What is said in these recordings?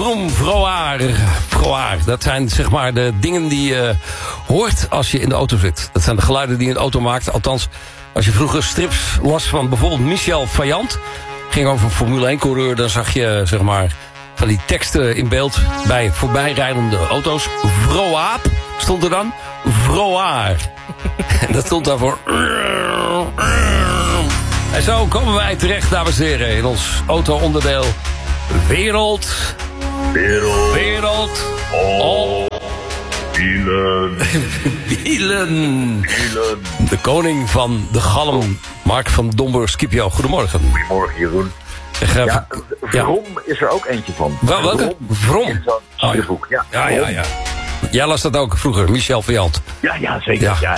vroom, vroaar. Dat zijn zeg maar de dingen die je hoort als je in de auto zit. Dat zijn de geluiden die een auto maakt. Althans, als je vroeger strips las van bijvoorbeeld Michel Vaillant, ging over een Formule 1-coureur, dan zag je zeg maar van die teksten in beeld bij voorbijrijdende auto's. Vroaap stond er dan. Vroaar. En dat stond daarvoor. En zo komen wij terecht, dames en heren, in ons auto-onderdeel Wereld. Oh. Wielen. De koning van de galm, Mark van Domburg-Scipio. Goedemorgen. Goedemorgen, Jeroen. Vrom is er ook eentje van. Welke? Vrom. Boek. Ja. Jij las dat ook vroeger, Michel Vaillant. Ja, zeker. Ja.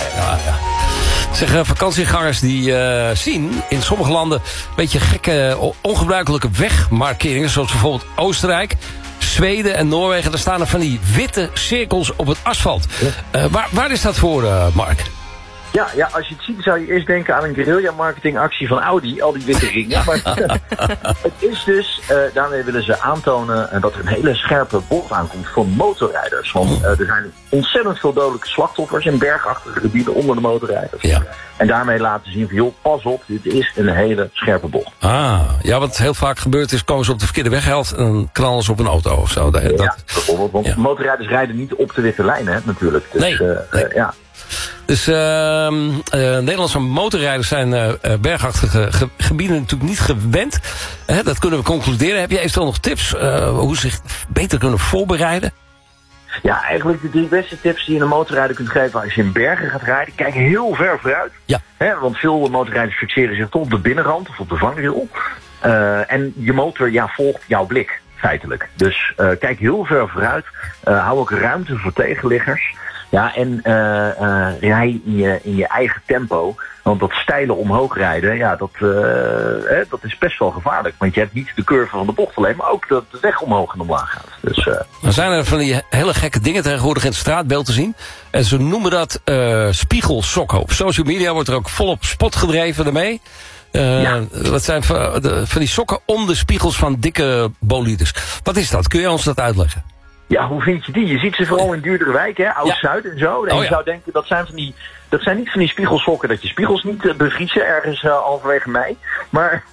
Zeg, vakantiegangers die zien in sommige landen een beetje gekke, ongebruikelijke wegmarkeringen, zoals bijvoorbeeld Oostenrijk, Zweden en Noorwegen. Daar staan er van die witte cirkels op het asfalt. Waar is dat voor, Mark? Ja, als je het ziet zou je eerst denken aan een guerrilla-marketingactie van Audi, al die witte ringen. Maar het is dus, daarmee willen ze aantonen dat er een hele scherpe bocht aankomt voor motorrijders. Want er zijn ontzettend veel dodelijke slachtoffers in bergachtige gebieden onder de motorrijders. Ja. En daarmee laten zien van, joh, pas op, dit is een hele scherpe bocht. Ja, wat heel vaak gebeurt is, komen ze op de verkeerde weghelft en dan knallen ze op een auto of zo. Bijvoorbeeld, want motorrijders rijden niet op de witte lijnen, natuurlijk. Dus, nee. Ja. Dus Nederlandse motorrijders zijn bergachtige gebieden natuurlijk niet gewend. Dat kunnen we concluderen. Heb je eventueel nog tips hoe ze zich beter kunnen voorbereiden? Ja, eigenlijk de 3 beste tips die je een motorrijder kunt geven als je in bergen gaat rijden. Kijk heel ver vooruit. Ja. Want veel motorrijders fixeren zich tot op de binnenrand of op de vangrail. En je motor volgt jouw blik, feitelijk. Dus kijk heel ver vooruit. Hou ook ruimte voor tegenliggers. Ja, en rij in je eigen tempo. Want dat steile omhoog rijden, dat is best wel gevaarlijk. Want je hebt niet de curve van de bocht alleen, maar ook dat de weg omhoog en omlaag gaat. Dus, dan zijn er van die hele gekke dingen tegenwoordig in het straatbeeld te zien. En ze noemen dat spiegelsokken. Op social media wordt er ook volop spot gedreven ermee. Dat zijn van die sokken om de spiegels van dikke bolides. Wat is dat? Kun je ons dat uitleggen? Ja, hoe vind je die? Je ziet ze vooral in duurdere wijken, Oud-Zuid en zo. En je zou denken, dat zijn niet van die spiegelsokken dat je spiegels niet bevriezen ergens halverwege mei. Maar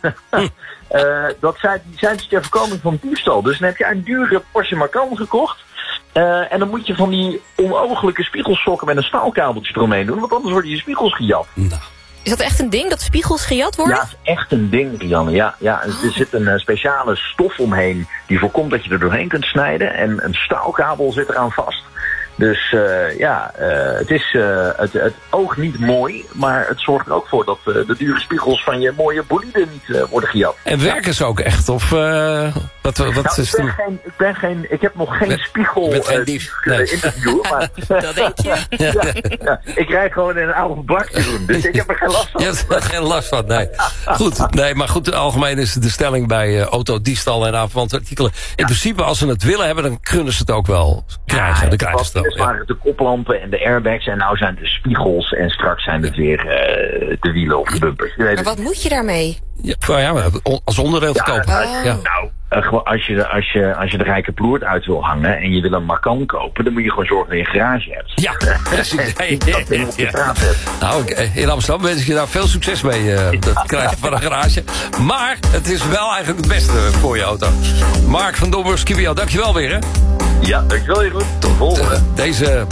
die zijn dus ter voorkoming van diefstal. Dus dan heb je een dure Porsche Macan gekocht. En dan moet je van die onogelijke spiegelsokken met een staalkabeltje eromheen doen. Want anders worden je spiegels gejat. Nou. Is dat echt een ding, dat spiegels gejat worden? Ja, het is echt een ding, Rianne. Ja. Er zit een speciale stof omheen die voorkomt dat je er doorheen kunt snijden. En een staalkabel zit eraan vast. Dus het is het oog niet mooi, maar het zorgt er ook voor dat de dure spiegels van je mooie bolide niet worden gejat. En werken ze ook echt? Of ik heb nog geen spiegel interview, maar dat denk je. Ik rijd gewoon in een oude bakje doen, dus ik heb er geen last van. Je hebt er geen last van, nee. Goed, algemeen is de stelling bij autodiefstal en aanverwante artikelen. In principe, als ze het willen hebben, dan kunnen ze het ook wel krijgen. Het waren de koplampen en de airbags en nou zijn het de spiegels en straks zijn het weer de wielen of de bumpers. Maar wat moet je daarmee? Als onderdeel te kopen. Als je de rijke ploert uit wil hangen en je wil een Macan kopen, dan moet je gewoon zorgen dat je een garage hebt. Ja, precies. Nou, in Amsterdam wens ik je daar veel succes mee. Dat krijgen van een garage. Maar het is wel eigenlijk het beste voor je auto. Mark van Domburg-Scipio, dankjewel weer, hè? Ja, dankjewel, Jeroen. Tot de volgende. Deze